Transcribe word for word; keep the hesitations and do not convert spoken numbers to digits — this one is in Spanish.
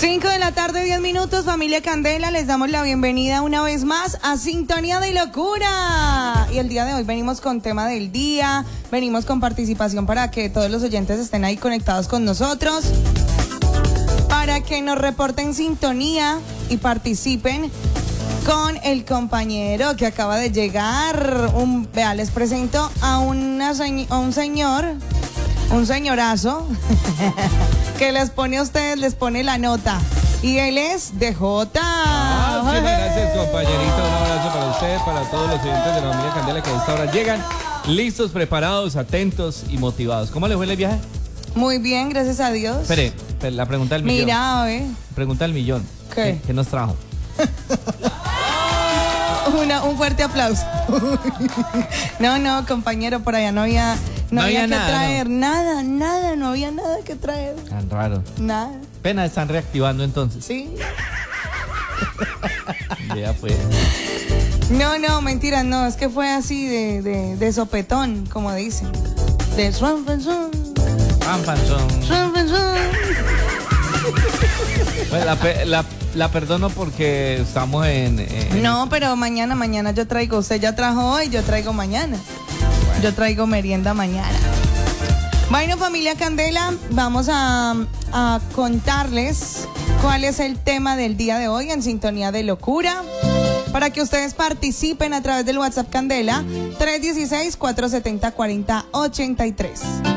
cinco de la tarde, diez minutos, familia Candela, les damos la bienvenida una vez más a Sintonía de Locura. Y el día de hoy venimos con tema del día, venimos con participación para que todos los oyentes estén ahí conectados con nosotros, para que nos reporten sintonía y participen con el compañero que acaba de llegar. Un, vea, les presento a, una, a un señor, un señorazo, que les pone a ustedes, les pone la nota. Y él es D J. Ah, muchas gracias, compañerito. Un abrazo para usted, para todos los oyentes de la familia Candela que a esta hora llegan listos, preparados, atentos y motivados. ¿Cómo le fue el viaje? Muy bien, gracias a Dios. Espere, la pregunta del millón. Mira, ve. Pregunta del millón. ¿Qué? ¿Qué, qué nos trajo? Una, un fuerte aplauso. No, no, compañero, por allá no había, no, No había, había que nada, traer, ¿no? nada, nada, no había nada que traer. Tan raro. Nada. Pena, están reactivando entonces. Sí. Ya pues. No, no, mentira, no, es que fue así de, de, de sopetón, como dicen. De suan, fan, suan. Pam, pam, son. Suan, fan, suan. Pues la, pe- la, la perdono porque estamos en, en- No, pero mañana, mañana yo traigo, usted ya trajo hoy, yo traigo mañana. Yo traigo merienda mañana. Bueno, familia Candela, vamos a, a contarles cuál es el tema del día de hoy en Sintonía de Locura, para que ustedes participen a través del WhatsApp Candela tres uno seis, cuatro siete cero, cuatro cero ocho tres.